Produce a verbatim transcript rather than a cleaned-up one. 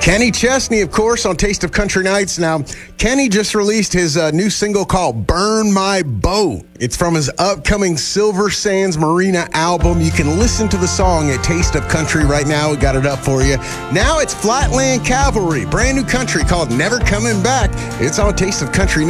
Kenny Chesney, of course, on Taste of Country Nights. Now, Kenny just released his uh, new single called Burn My Boat. It's from his upcoming Silver Sands Marina album. You can listen to the song at Taste of Country right now. We got it up for you. Now it's Flatland Cavalry, brand new country called Never Coming Back. It's on Taste of Country Nights.